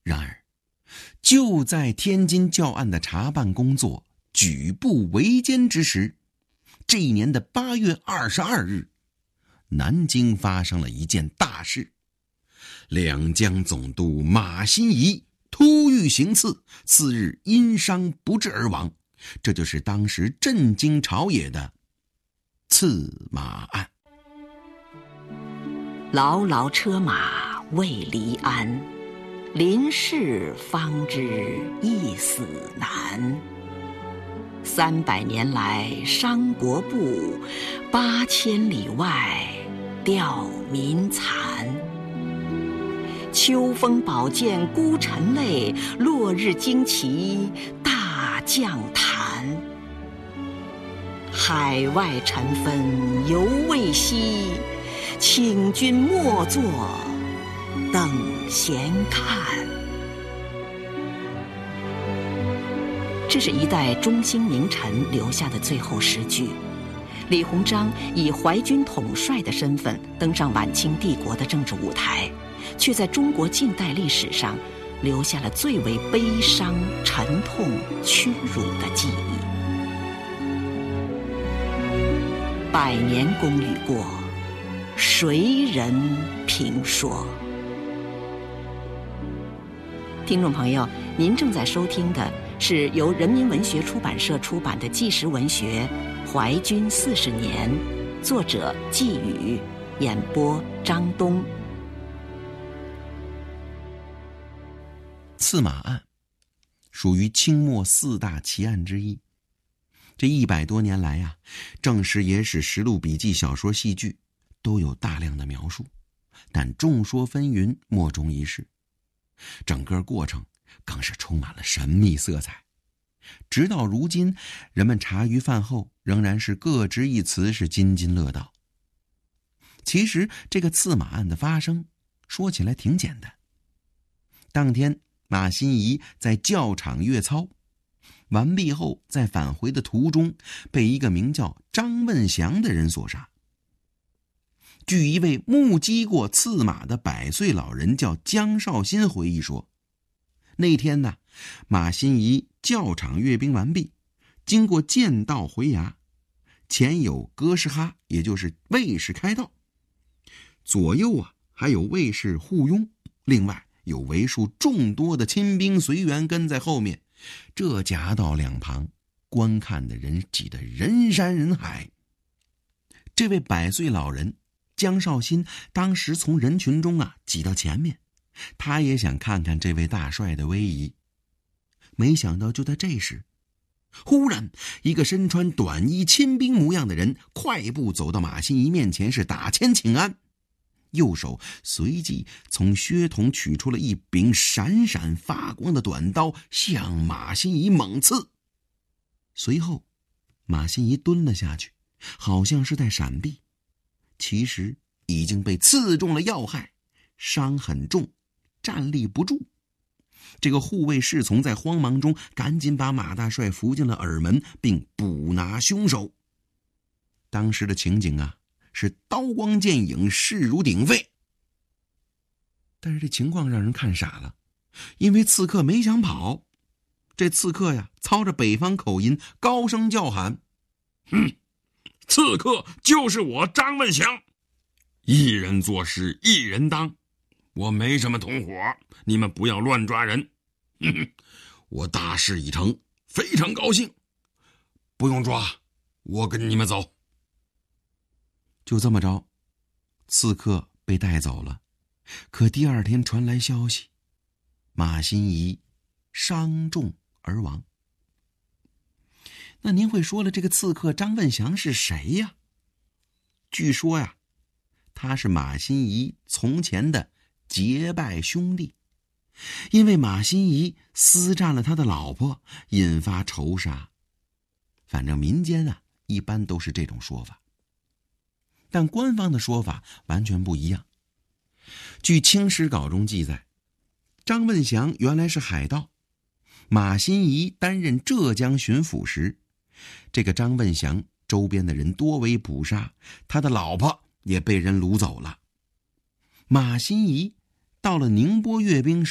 然而，就在天津教案的查办工作举步维艰之时，这一年的8月22日，南京发生了一件大事。两江总督马新贻突遇行刺，次日因伤不治而亡。这就是当时震惊朝野的刺马案。 牢牢车马未离鞍，临事方知一死难。300年来伤国怖，8千里外吊民残。秋风宝剑孤臣泪，落日旌旗大将坛。海外尘纷犹未息，请君莫作等闲看。这是一代中兴名臣留下的最后诗句。李鸿章以淮军统帅的身份登上晚清帝国的政治舞台，却在中国近代历史上留下了最为悲伤、沉痛、屈辱的记忆。100年功与过，谁人评说？听众朋友，您正在收听的是由人民文学出版社出版的纪实文学《淮军40年》，作者季宇，演播张东。 刺马案属于清末4大奇案之一。这100多年来啊，正史、野史、实录、笔记、小说、戏剧都有大量的描述，但众说纷纭，莫衷一是。整个过程更是充满了神秘色彩。直到如今，人们茶余饭后仍然是各执一词，是津津乐道。其实这个刺马案的发生说起来挺简单。当天马新贻在教场阅操完毕后，在返回的途中被一个名叫张问祥的人所杀。据一位目击过刺马的100岁老人叫江绍新回忆说，那天呢，马新贻教场阅兵完毕，经过剑道回衙，前有哥什哈，也就是卫士开道，左右啊还有卫士护拥，另外有为数众多的亲兵随员跟在后面，这夹道两旁，观看的人挤得人山人海。这位100岁老人江绍新当时从人群中啊挤到前面，他也想看看这位大帅的威仪。没想到就在这时，忽然一个身穿短衣亲兵模样的人快步走到马新贻面前，是打前请安，右手随即从靴筒取出了一柄闪闪发光的短刀，向马新贻猛刺。随后马新贻蹲了下去，好像是在闪避，其实已经被刺中了要害，伤很重，站立不住。这个护卫侍从在慌忙中赶紧把马大帅扶进了耳门，并捕拿凶手。当时的情景啊，是刀光剑影，势如鼎沸。但是这情况让人看傻了，因为刺客没想跑。这刺客呀，操着北方口音高声叫喊： 刺客就是我张问祥，一人做事一人当，我没什么同伙，你们不要乱抓人。我大事已成，非常高兴，不用抓，我跟你们走。 就这么着，刺客被带走了。可第2天传来消息，马新贻伤重而亡。那您会说了，这个刺客张问祥是谁呀？据说呀，他是马新贻从前的结拜兄弟，因为马新贻私占了他的老婆，引发仇杀。反正民间啊，一般都是这种说法，但官方的说法完全不一样。据《清史稿》中记载，张问祥原来是海盗，马新贻担任浙江巡抚时，这个张问祥周边的人多为捕杀，他的老婆也被人掳走了。马新贻到了宁波阅兵时，